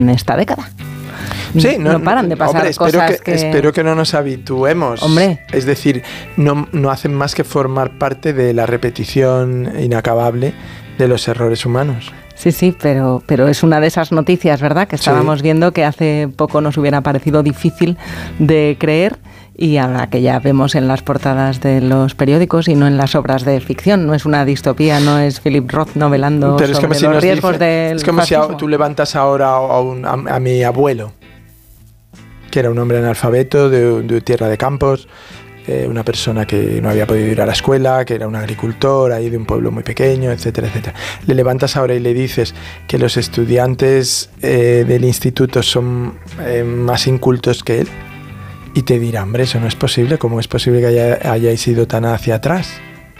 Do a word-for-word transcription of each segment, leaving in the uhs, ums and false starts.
en esta década. Sí, no, no paran de pasar hombre, espero cosas que, que... Espero que no nos habituemos. Hombre. Es decir, no, no hacen más que formar parte de la repetición inacabable de los errores humanos. Sí, sí, pero, pero es una de esas noticias, ¿verdad?, que estábamos Sí. viendo que hace poco nos hubiera parecido difícil de creer y ahora que ya vemos en las portadas de los periódicos y no en las obras de ficción. No es una distopía, no es Philip Roth novelando Pero es sobre como si los nos riesgos dice, del es como fascismo. si a, tú levantas ahora a, un, a, a mi abuelo, que era un hombre analfabeto de, de tierra de campos, eh, una persona que no había podido ir a la escuela, que era un agricultor ahí de un pueblo muy pequeño, etcétera, etcétera. Le levantas ahora y le dices que los estudiantes eh, del instituto son eh, más incultos que él y te dirá, hombre, eso no es posible, ¿cómo es posible que haya, hayáis ido tan hacia atrás?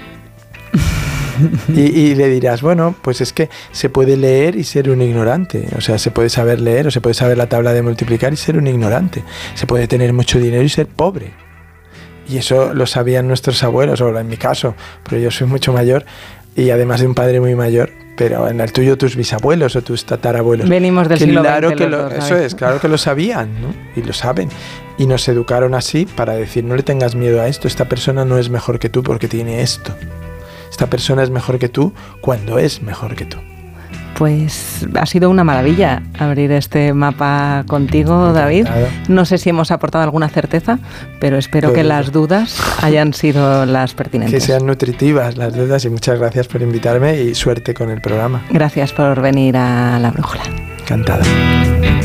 y, y le dirás, bueno, pues es que se puede leer y ser un ignorante, o sea, se puede saber leer o se puede saber la tabla de multiplicar y ser un ignorante, se puede tener mucho dinero y ser pobre. Y eso lo sabían nuestros abuelos, o en mi caso, pero yo soy mucho mayor y además de un padre muy mayor, pero en el tuyo tus bisabuelos o tus tatarabuelos. Venimos del que siglo claro veinte, que los lo, dos, eso ¿sabes? es, claro que lo sabían, ¿no? Y lo saben. Y nos educaron así para decir, no le tengas miedo a esto, esta persona no es mejor que tú porque tiene esto. Esta persona es mejor que tú cuando es mejor que tú. Pues ha sido una maravilla abrir este mapa contigo, David. No sé si hemos aportado alguna certeza, pero espero Lo que dudo. las dudas hayan sido las pertinentes. Que sean nutritivas las dudas y muchas gracias por invitarme y suerte con el programa. Gracias por venir a La Brújula. Encantado.